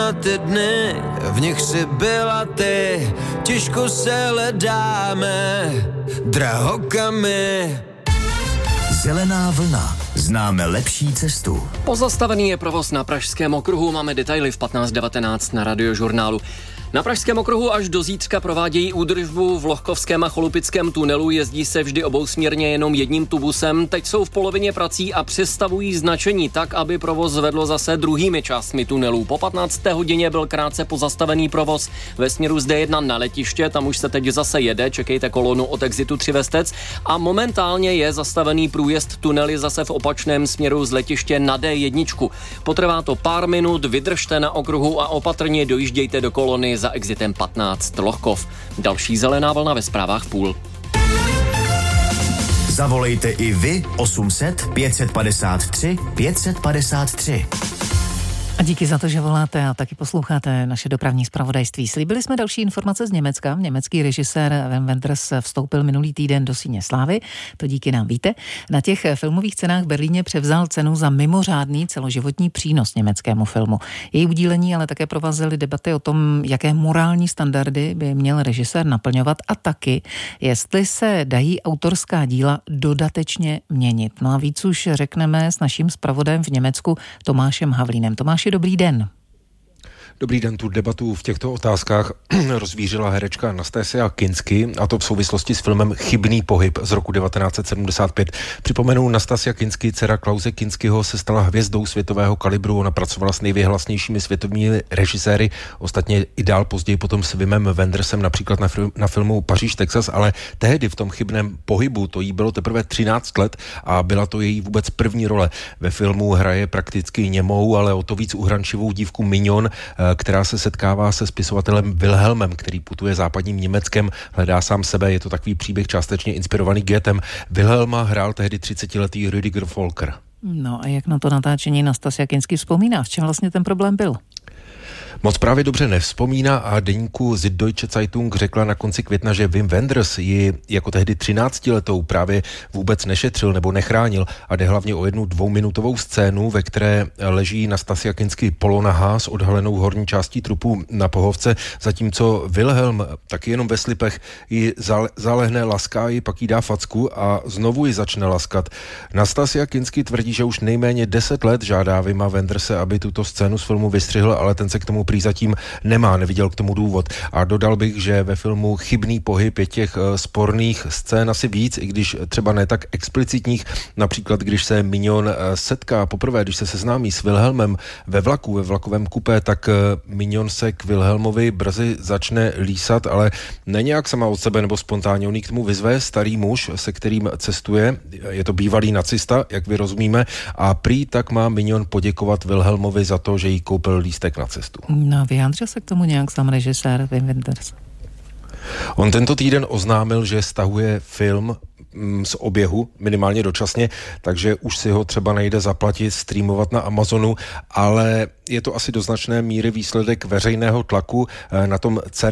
na ty dny, v nich si byla ty, těžko se hledáme, drahokamy. Zelená vlna. Známe lepší cestu. Pozastavený je provoz na Pražském okruhu. Máme detaily v 15:19 na Radiožurnálu. Na Pražském okruhu až do zítřka provádějí údržbu v Lohkovském a Cholupickém tunelu. Jezdí se vždy obousměrně jenom jedním tubusem. Teď jsou v polovině prací a přestavují značení tak, aby provoz vedlo zase druhými částmi tunelů. Po 15. hodině byl krátce pozastavený provoz ve směru z D1 na letiště. Tam už se teď zase jede. Čekejte kolonu od exitu Třivestec. A momentálně je zastavený průjezd tunely zase v opačném směru z letiště na D1. Potrvá to pár minut, vydržte na okruhu a opatrně dojíždějte do kolony za exitem 15 Lohkov. Další zelená vlna ve zprávách v půl. Zavolejte i vy 800 553 553. A díky za to, že voláte a taky posloucháte naše dopravní zpravodajství. Slíbili jsme další informace z Německa. Německý režisér Wim Wenders vstoupil minulý týden do Síně slávy. To díky nám víte. Na těch filmových cenách v Berlíně převzal cenu za mimořádný celoživotní přínos německému filmu. Její udílení ale také provázely debaty o tom, jaké morální standardy by měl režisér naplňovat a taky, jestli se dají autorská díla dodatečně měnit. No a víc už řekneme s naším zpravodajem v Německu Tomášem Havlínem. Tomáši, dobrý den. Dobrý den, tu debatu v těchto otázkách rozvířila herečka Nastasia Kinski, a to v souvislosti s filmem Chybný pohyb z roku 1975. Připomenu, Nastasia Kinski, dcera Klause Kinskiho, se stala hvězdou světového kalibru. Ona pracovala s nejvyhlasnějšími světovými režiséry, ostatně i dál později potom s Wimem Wendersem, například na filmu Paříž, Texas, ale tehdy v tom Chybném pohybu to jí bylo teprve 13 let a byla to její vůbec první role. Ve filmu hraje prakticky němou, ale o to víc uhrančivou dívku Mignon, která se setkává se spisovatelem Wilhelmem, který putuje západním Německem, hledá sám sebe. Je to takový příběh částečně inspirovaný Goethem. Wilhelma hrál tehdy 30letý Rüdiger Volker. No a jak na to natáčení Nastasia Kinski vzpomíná? V čem vlastně ten problém byl? Moc právě dobře nevzpomíná a deníku Süddeutsche Zeitung řekla na konci května, že Wim Wenders ji jako tehdy 13letou právě vůbec nešetřil nebo nechránil a jde hlavně o jednu 2minutovou scénu, ve které leží Nastasia Kinski polonahá s odhalenou horní částí trupu na pohovce, zatímco Wilhelm taky jenom ve slipech ji zalehne, laská ji, pak jí dá facku a znovu ji začne laskat. Nastasia Kinski tvrdí, že už nejméně 10 let žádá Wima Wenderse, aby tuto scénu z filmu vystřihl, ale ten se k tomu prý zatím nemá, neviděl k tomu důvod. A dodal bych, že ve filmu Chybný pohyb je těch sporných scén asi víc, i když třeba ne tak explicitních. Například, když se Mignon setká poprvé, když se seznámí s Wilhelmem ve vlakovém kupé, tak Mignon se k Wilhelmovi brzy začne lísat, ale ne nějak sama od sebe nebo spontánně. On k tomu vyzve starý muž, se kterým cestuje. Je to bývalý nacista, jak vyrozumíme, a prý tak má Mignon poděkovat Wilhelmovi za to, že jí koupil lístek na cestu. No, vyjádřil se k tomu nějak sám režisér Wim Wenders? On tento týden oznámil, že stahuje film z oběhu, minimálně dočasně, takže už si ho třeba nejde zaplatit, streamovat na Amazonu, ale je to asi do značné míry výsledek veřejného tlaku. Na tom